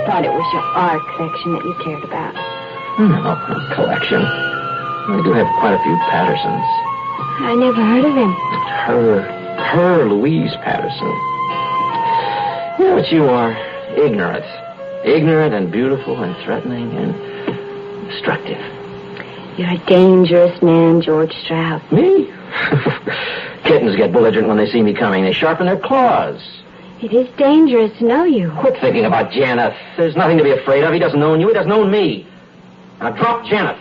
thought it was your art collection that you cared about. No, collection. I do have quite a few Pattersons. I never heard of him. Her Louise Patterson. You know what you are? Ignorant. Ignorant and beautiful and threatening and destructive. You're a dangerous man, George Stroud. Me? Kittens get belligerent when they see me coming. They sharpen their claws. It is dangerous to know you. Quit thinking about Janeth. There's nothing to be afraid of. He doesn't own you. He doesn't own me. Now drop Janeth.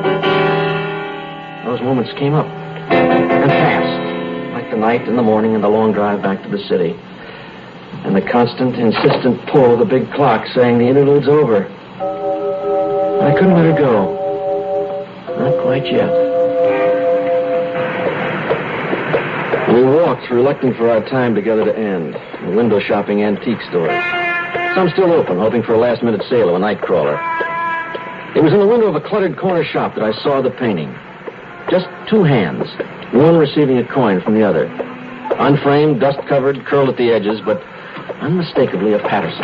Those moments came up and passed, like the night and the morning and the long drive back to the city. And the constant, insistent pull of the big clock saying the interlude's over. I couldn't let her go. Not quite yet. We walked, reluctant for our time together to end. The window shopping antique stores. Some still open, hoping for a last-minute sale of a night crawler. It was in the window of a cluttered corner shop that I saw the painting. Just two hands, one receiving a coin from the other. Unframed, dust-covered, curled at the edges, but unmistakably a Patterson.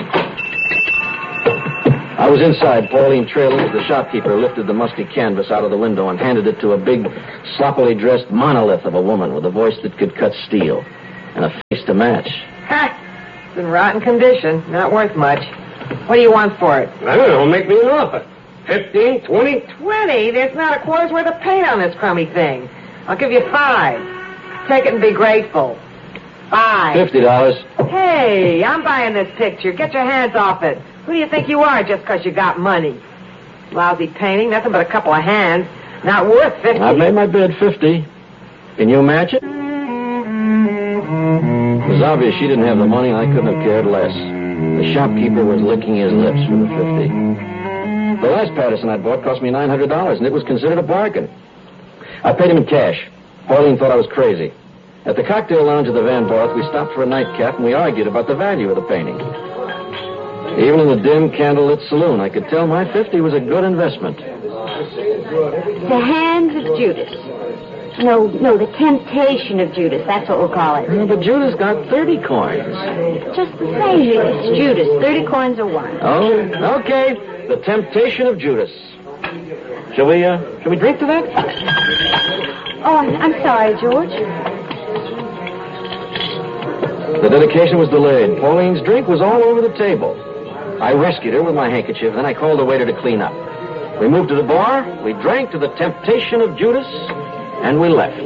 I was inside. Pauline, trailing as the shopkeeper, lifted the musty canvas out of the window and handed it to a big, sloppily dressed monolith of a woman with a voice that could cut steel and a face to match. Ha! It's in rotten condition. Not worth much. What do you want for it? I don't know. Make me an offer. 15, 20? 20? There's not a quarter's worth of paint on this crummy thing. I'll give you 5. Take it and be grateful. 5. $50. Hey, I'm buying this picture. Get your hands off it. Who do you think you are just because you got money? Lousy painting, nothing but a couple of hands. Not worth 50. I've made my bid, 50. Can you match it? It was obvious she didn't have the money, and I couldn't have cared less. The shopkeeper was licking his lips for the 50. The last Patterson I bought cost me $900, and it was considered a bargain. I paid him in cash. Pauline thought I was crazy. At the cocktail lounge of the Van Barth, we stopped for a nightcap, and we argued about the value of the painting. Even in the dim, candlelit saloon, I could tell my 50 was a good investment. The hands of Judas. No, the temptation of Judas. That's what we'll call it. But Judas got 30 coins. Just the same. It's Judas. 30 coins or one. Oh, okay. The temptation of Judas. Shall we drink to that? Oh, I'm sorry, George. The dedication was delayed. Pauline's drink was all over the table. I rescued her with my handkerchief, then I called the waiter to clean up. We moved to the bar, we drank to the temptation of Judas, and we left.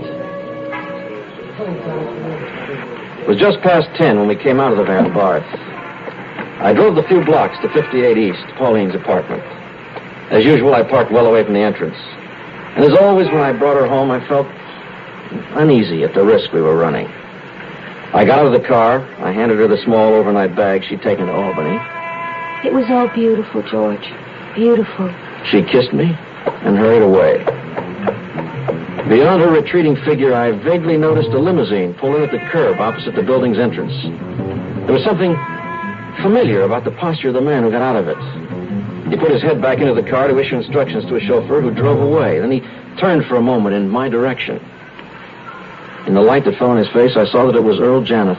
It was just past 10 when we came out of the Van Barth. I drove the few blocks to 58 East, Pauline's apartment. As usual, I parked well away from the entrance. And as always, when I brought her home, I felt uneasy at the risk we were running. I got out of the car. I handed her the small overnight bag she'd taken to Albany. It was all beautiful, George. Beautiful. She kissed me and hurried away. Beyond her retreating figure, I vaguely noticed a limousine pull in at the curb opposite the building's entrance. There was something familiar about the posture of the man who got out of it. He put his head back into the car to issue instructions to a chauffeur who drove away. Then he turned for a moment in my direction. In the light that fell on his face, I saw that it was Earl Janeth.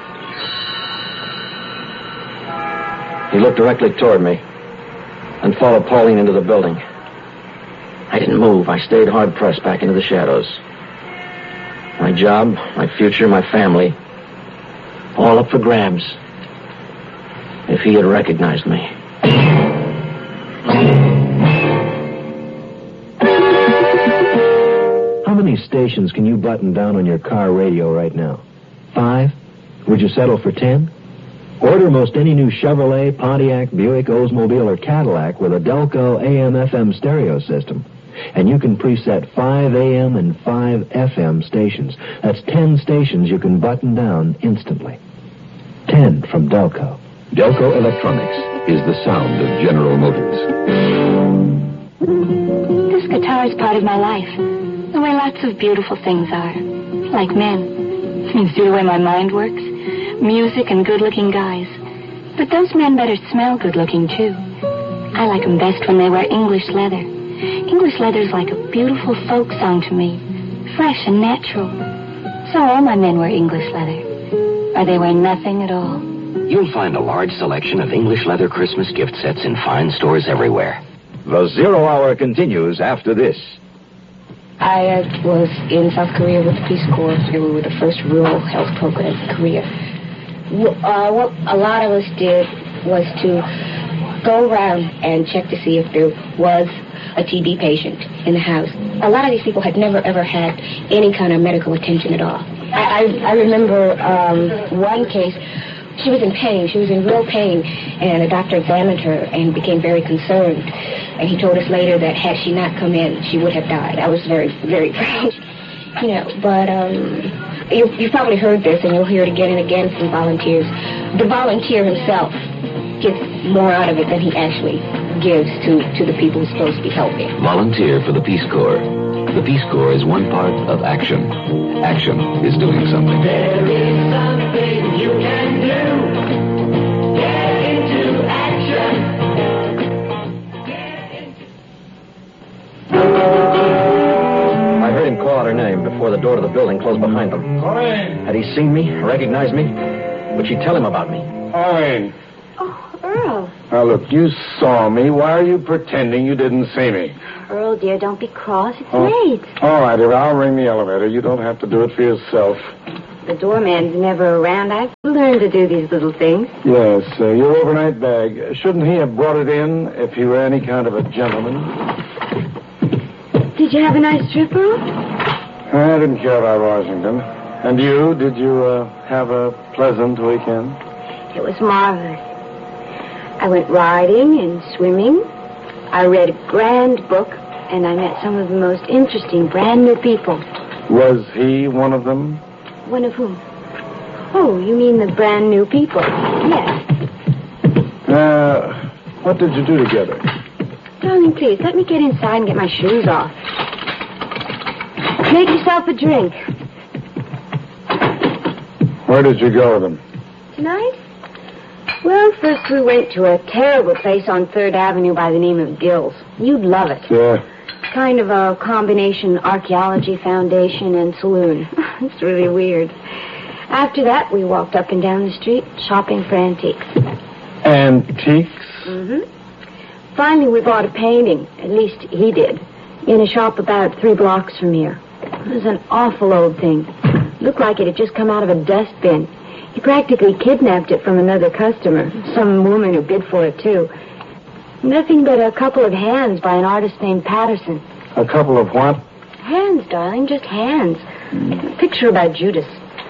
He looked directly toward me and followed Pauline into the building. I didn't move. I stayed hard-pressed back into the shadows. My job, my future, my family, all up for grabs. If he had recognized me. How many stations can you button down on your car radio right now? 5? Would you settle for 10? Order most any new Chevrolet, Pontiac, Buick, Oldsmobile, or Cadillac with a Delco AM/FM stereo system. And you can preset 5 AM and 5 FM stations. That's 10 stations you can button down instantly. 10 from Delco. Delco Electronics is the sound of General Motors. This guitar is part of my life. The way lots of beautiful things are. Like men. You see the way my mind works? Music and good-looking guys. But those men better smell good-looking, too. I like them best when they wear English leather. English leather's like a beautiful folk song to me. Fresh and natural. So all my men wear English leather. Or they wear nothing at all. You'll find a large selection of English leather Christmas gift sets in fine stores everywhere. The Zero Hour continues after this. I was in South Korea with the Peace Corps. We were the first rural health program in Korea. What a lot of us did was to go around and check to see if there was a TB patient in the house. A lot of these people had never, ever had any kind of medical attention at all. I remember one case. She was in pain. She was in real pain, and a doctor examined her and became very concerned. And he told us later that had she not come in, she would have died. I was very, very proud, But you've probably heard this, and you'll hear it again and again from volunteers. The volunteer himself gets more out of it than he actually gives to the people he's supposed to be helping. Volunteer for the Peace Corps. The Peace Corps is one part of action. Action is doing something. There is something you can do. Get into action. I heard him call out her name before the door to the building closed behind them. Pauline! Had he seen me, recognized me? Would she tell him about me? Pauline! Oh, Earl. Now, look, you saw me. Why are you pretending you didn't see me? Earl, dear, don't be cross. It's late. All right, dear, I'll ring the elevator. You don't have to do it for yourself. The doorman's never around. I've learned to do these little things. Yes, your overnight bag. Shouldn't he have brought it in if he were any kind of a gentleman? Did you have a nice trip, Earl? I didn't care about Washington. And you? Did you have a pleasant weekend? It was marvelous. I went riding and swimming. I read a grand book, and I met some of the most interesting brand new people. Was he one of them? One of whom? Oh, you mean the brand new people? Yes. What did you do together? Darling, please, let me get inside and get my shoes off. Make yourself a drink. Where did you go with him? Tonight? Well, first we went to a terrible place on 3rd Avenue by the name of Gill's. You'd love it. Yeah. Kind of a combination archaeology foundation and saloon. It's really weird. After that, we walked up and down the street shopping for antiques. Antiques? Mm-hmm. Finally, we bought a painting. At least he did. In a shop about 3 blocks from here. It was an awful old thing. Looked like it had just come out of a dustbin. He practically kidnapped it from another customer. Some woman who bid for it, too. Nothing but a couple of hands by an artist named Patterson. A couple of what? Hands, darling, just hands. A picture about Judas.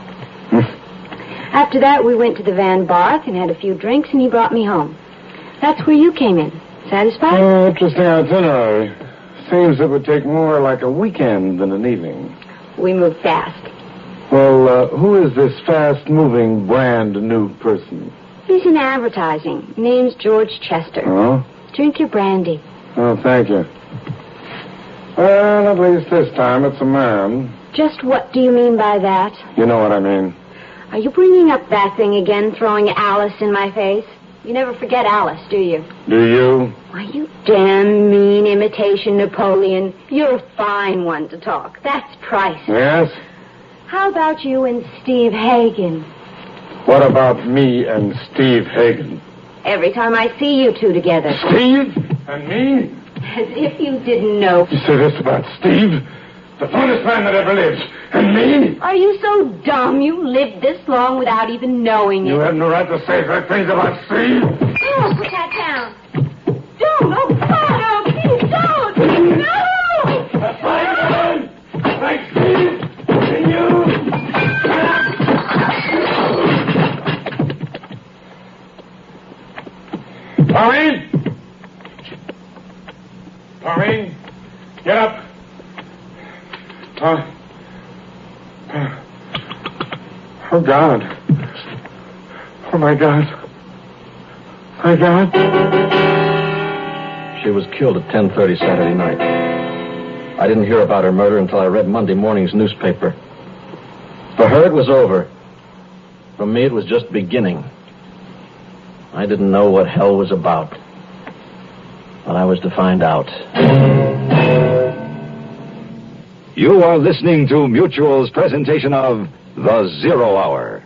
After that, we went to the Van Barth and had a few drinks, and he brought me home. That's where you came in. Satisfied? Interesting itinerary. Seems it would take more like a weekend than an evening. We moved fast. Well, who is this fast-moving, brand-new person? He's in advertising. Name's George Chester. Oh? Drink your brandy. Oh, thank you. Well, at least this time it's a man. Just what do you mean by that? You know what I mean. Are you bringing up that thing again, throwing Alice in my face? You never forget Alice, do you? Do you? Why, you damn mean imitation Napoleon. You're a fine one to talk. That's priceless. Yes? How about you and Steve Hagen? What about me and Steve Hagen? Every time I see you two together. Steve? And me? As if you didn't know. You say this about Steve? The finest man that ever lived. And me? Are you so dumb you lived this long without even knowing it? You have no right to say such things about Steve. Oh, put that down. Don't. Oh, God, no, please don't. No! That's my man. Like Steve. And you. Pauline? Pauline? Get up. Oh, God. Oh, my God. My God. She was killed at 10:30 Saturday night. I didn't hear about her murder until I read Monday morning's newspaper. For her, it was over. For me, it was just beginning. I didn't know what hell was about. But I was to find out. You are listening to Mutual's presentation of The Zero Hour.